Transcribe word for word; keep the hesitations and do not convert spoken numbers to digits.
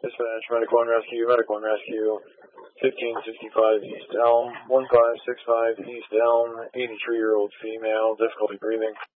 Dispatch, Medical and Rescue, Medical and Rescue, fifteen sixty-five East Elm, one five six five East Elm, eighty-three-year-old female, difficulty breathing.